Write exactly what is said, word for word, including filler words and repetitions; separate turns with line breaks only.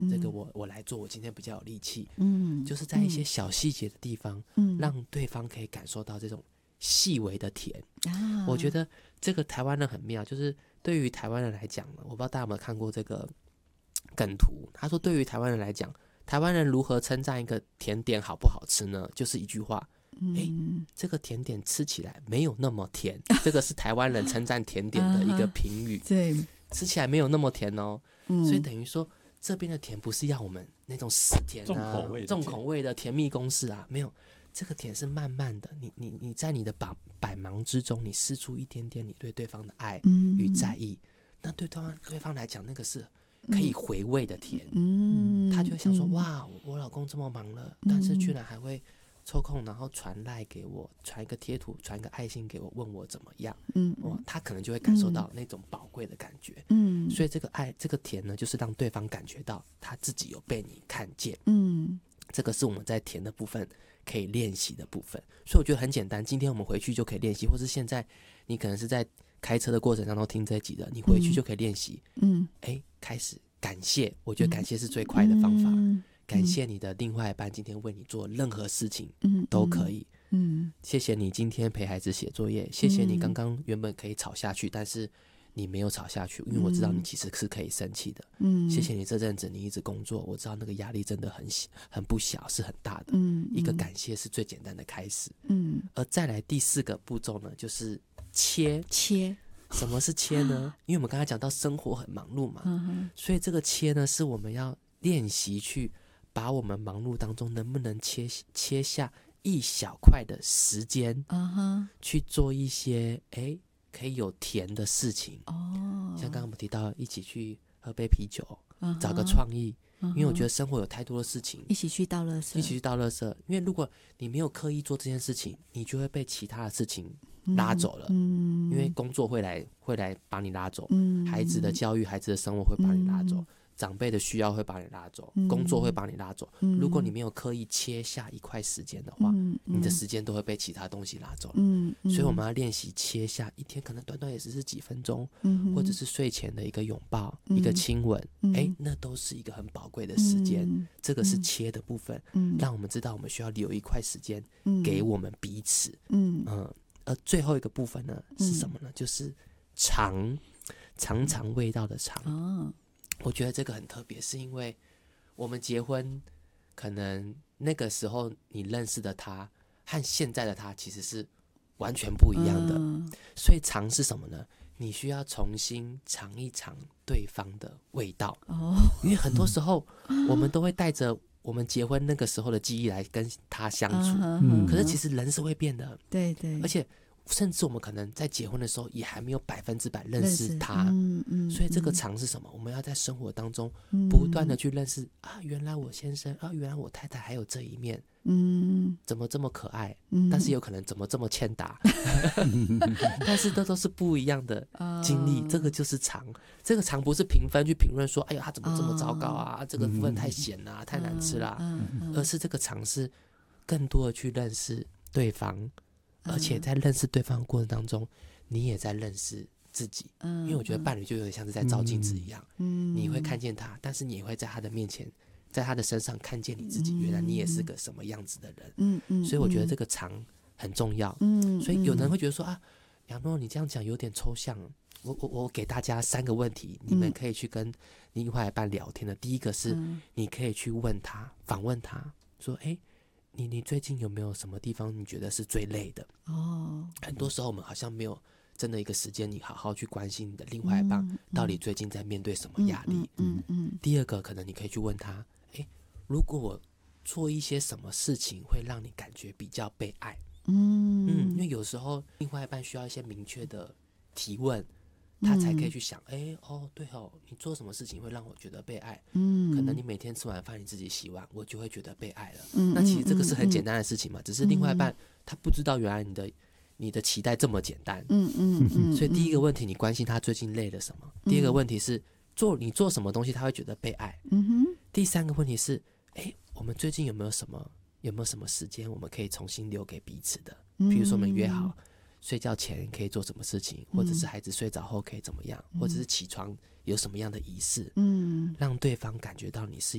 这个我我来做，我今天比较有力气。
嗯，
就是在一些小细节的地方，嗯，让对方可以感受到这种细微的甜。啊，我觉得这个台湾人很妙，就是对于台湾人来讲，我不知道大家有没有看过这个梗图。他说，对于台湾人来讲，台湾人如何称赞一个甜点好不好吃呢？就是一句话。欸，这个甜点吃起来没有那么甜，这个是台湾人称赞甜点的一个评语。
对，
吃起来没有那么甜哦，嗯，所以等于说这边的甜不是要我们那种死甜啊、重口味的重口味的甜蜜公式啊，没有，这个甜是慢慢的，你你你在你的百百忙之中，你释出一点点你对对方的爱与在意，嗯，那对方对方来讲，那个是可以回味的甜。嗯，他就会想说，嗯，哇，我老公这么忙了，但是居然还会抽空，然后传赖给我，传一个贴图，传一个爱心给我，问我怎么样。嗯，哇，他可能就会感受到那种宝贵的感觉。嗯，所以这个爱，这个甜呢，就是让对方感觉到他自己有被你看见。嗯，这个是我们在甜的部分可以练习的部分。所以我觉得很简单，今天我们回去就可以练习，或是现在你可能是在开车的过程当中听这一集的，你回去就可以练习。嗯，哎，开始感谢，我觉得感谢是最快的方法。嗯，感谢你的另外一半今天为你做任何事情，嗯，都可以。嗯，谢谢你今天陪孩子写作业，谢谢你刚刚原本可以吵下去，但是你没有吵下去，因为我知道你其实是可以生气的。嗯，谢谢你这阵子你一直工作，我知道那个压力真的很很不小，是很大的。嗯，一个感谢是最简单的开始。嗯，而再来第四个步骤呢，就是切
切。
什么是切呢？因为我们刚才讲到生活很忙碌嘛，嗯，所以这个切呢，是我们要练习去把我们忙碌当中能不能切切下一小块的时间，uh-huh. 去做一些哎可以有甜的事情。哦，像刚刚我们提到一起去喝杯啤酒， uh-huh. 找个创意。Uh-huh. 因为我觉得生活有太多的事情，
一起去倒垃圾，
一起去倒垃圾。因为如果你没有刻意做这件事情，你就会被其他的事情拉走了。嗯，因为工作会来会来把你拉走，嗯，孩子的教育、孩子的生活会把你拉走。嗯，长辈的需要会把你拉走，嗯，工作会把你拉走，嗯，如果你没有刻意切下一块时间的话，嗯，你的时间都会被其他东西拉走了。嗯，所以我们要练习切下一天，可能短短也只是几分钟，嗯，或者是睡前的一个拥抱，嗯，一个亲吻，嗯，欸，那都是一个很宝贵的时间。嗯，这个是切的部分，嗯，让我们知道我们需要留一块时间给我们彼此。嗯，呃，而最后一个部分呢是什么呢？就是尝尝尝味道的尝。哦，我觉得这个很特别，是因为我们结婚，可能那个时候你认识的他和现在的他其实是完全不一样的。嗯，所以尝是什么呢？你需要重新尝一尝对方的味道。哦，因为很多时候我们都会带着我们结婚那个时候的记忆来跟他相处，嗯，可是其实人是会变的。
对对，
而且甚至我们可能在结婚的时候也还没有百分之百认识他。嗯嗯，所以这个尝是什么？我们要在生活当中不断的去认识，嗯，啊，原来我先生啊，原来我太太还有这一面。嗯，怎么这么可爱？嗯，但是有可能怎么这么欠打？但是这都是不一样的经历。哦，这个就是尝，这个尝不是评分去评论说，哎呀，他怎么这么糟糕啊？哦，这个部分太咸啊，嗯，太难吃啦，嗯嗯，而是这个尝是更多的去认识对方。而且在认识对方的过程当中，你也在认识自己。嗯，因为我觉得伴侣就有点像是在照镜子一样。嗯，你会看见他，但是你也会在他的面前，在他的身上看见你自己。原来你也是个什么样子的人。嗯嗯，所以我觉得这个尝很重要。嗯，所以有人会觉得说啊，亚诺你这样讲有点抽象。我我我给大家三个问题，你们可以去跟另外一半聊天的。第一个是，你可以去问他，访问他说，哎，你你最近有没有什么地方你觉得是最累的？哦，很多时候我们好像没有真的一个时间，你好好去关心你的另外一半到底最近在面对什么压力。嗯 嗯, 嗯, 嗯。第二个，可能你可以去问他，哎，如果我做一些什么事情会让你感觉比较被爱？嗯嗯，因为有时候另外一半需要一些明确的提问。他才可以去想，哎，哦，对哦，你做什么事情会让我觉得被爱？嗯，可能你每天吃完饭你自己洗碗，我就会觉得被爱了。嗯，那其实这个是很简单的事情嘛，嗯，只是另外一半他不知道原来你的你的期待这么简单。嗯嗯嗯。所以第一个问题，你关心他最近累了什么？嗯，第二个问题是做你做什么东西他会觉得被爱？嗯哼。第三个问题是，哎，我们最近有没有什么有没有什么时间我们可以重新留给彼此的？比如说我们约好。睡觉前可以做什么事情，或者是孩子睡着后可以怎么样，嗯，或者是起床有什么样的仪式，嗯，让对方感觉到你是